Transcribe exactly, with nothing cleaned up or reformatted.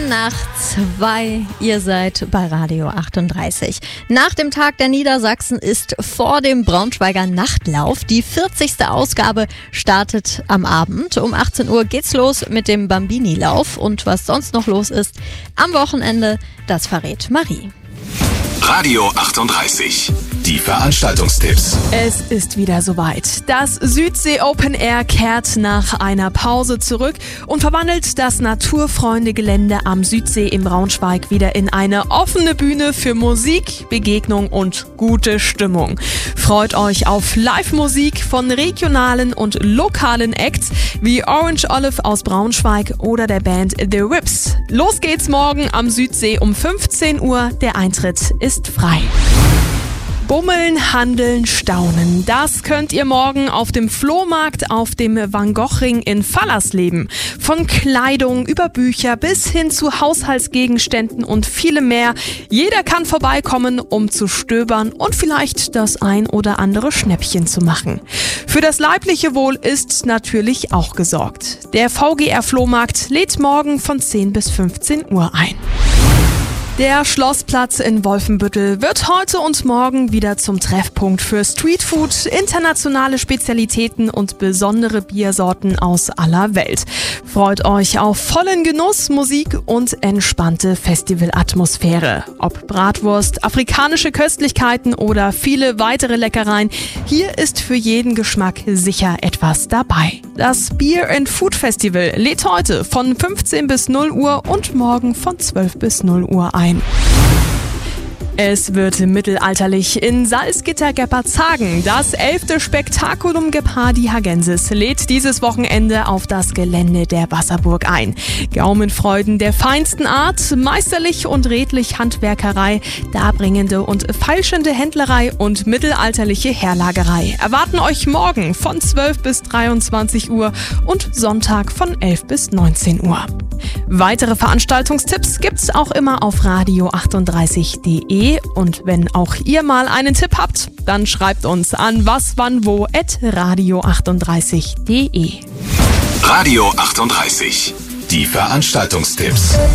nach zwei. Ihr seid bei Radio achtunddreißig. Nach dem Tag der Niedersachsen ist vor dem Braunschweiger Nachtlauf. Die vierzigste Ausgabe startet am Abend. Um achtzehn Uhr geht's los mit dem Bambini-Lauf. Und was sonst noch los ist am Wochenende, das verrät Marie. Radio achtunddreißig. Die Veranstaltungstipps. Es ist wieder soweit. Das Südsee Open Air kehrt nach einer Pause zurück und verwandelt das Naturfreunde-Gelände am Südsee in Braunschweig wieder in eine offene Bühne für Musik, Begegnung und gute Stimmung. Freut euch auf Live-Musik von regionalen und lokalen Acts wie Orange Olive aus Braunschweig oder der Band The Whips. Los geht's morgen am Südsee um fünfzehn Uhr. Der Eintritt ist frei. Bummeln, handeln, staunen. Das könnt ihr morgen auf dem Flohmarkt auf dem Van Gogh Ring in Fallersleben. Von Kleidung über Bücher bis hin zu Haushaltsgegenständen und vielem mehr. Jeder kann vorbeikommen, um zu stöbern und vielleicht das ein oder andere Schnäppchen zu machen. Für das leibliche Wohl ist natürlich auch gesorgt. Der V G R Flohmarkt lädt morgen von zehn bis fünfzehn Uhr ein. Der Schlossplatz in Wolfenbüttel wird heute und morgen wieder zum Treffpunkt für Streetfood, internationale Spezialitäten und besondere Biersorten aus aller Welt. Freut euch auf vollen Genuss, Musik und entspannte Festivalatmosphäre. Ob Bratwurst, afrikanische Köstlichkeiten oder viele weitere Leckereien, hier ist für jeden Geschmack sicher etwas dabei. Das Beer and Food Festival lädt heute von fünfzehn bis null Uhr und morgen von zwölf bis null Uhr ein. Es wird mittelalterlich in Salzgitter-Geppardshagen. Das elfte Spektakulum Gepardi Hagensis lädt dieses Wochenende auf das Gelände der Wasserburg ein. Gaumenfreuden der feinsten Art, meisterlich und redlich Handwerkerei, darbringende und feilschende Händlerei und mittelalterliche Herlagerei erwarten euch morgen von zwölf bis dreiundzwanzig Uhr und Sonntag von elf bis neunzehn Uhr. Weitere Veranstaltungstipps gibt's auch immer auf radio achtunddreißig punkt de und wenn auch ihr mal einen Tipp habt, dann schreibt uns an waswannwo at radio achtunddreißig punkt de. Radio achtunddreißig. Die Veranstaltungstipps.